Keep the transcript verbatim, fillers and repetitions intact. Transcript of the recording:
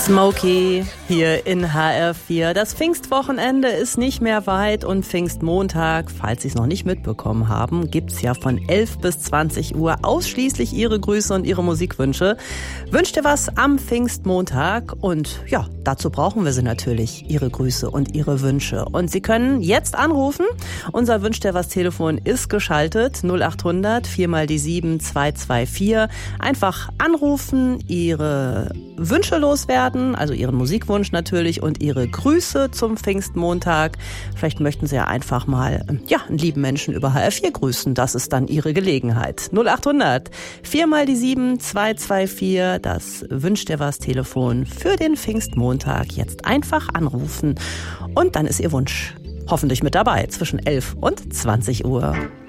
Smokey hier in H R vier. Das Pfingstwochenende ist nicht mehr weit und Pfingstmontag, falls Sie es noch nicht mitbekommen haben, gibt's ja von elf bis zwanzig Uhr ausschließlich Ihre Grüße und Ihre Musikwünsche. Wünscht ihr was am Pfingstmontag? Und ja, dazu brauchen wir Sie natürlich, Ihre Grüße und Ihre Wünsche. Und Sie können jetzt anrufen. Unser Wünscht ihr was Telefon ist geschaltet. null acht hundert vier mal die sieben zwei zwei vier. Einfach anrufen, Ihre Wünsche loswerden, also Ihren Musikwunsch natürlich und Ihre Grüße zum Pfingstmontag. Vielleicht möchten Sie ja einfach mal ja, einen lieben Menschen über H R vier grüßen. Das ist dann Ihre Gelegenheit. null acht hundert vier mal die sieben zwei zwei vier. Das Wünscht ihr was Telefon für den Pfingstmontag. Jetzt einfach anrufen und dann ist Ihr Wunsch hoffentlich mit dabei zwischen elf und zwanzig Uhr.